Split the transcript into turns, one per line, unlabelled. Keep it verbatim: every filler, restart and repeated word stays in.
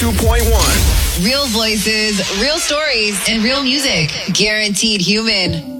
two point one.
Real voices, real stories, and real music. Guaranteed human.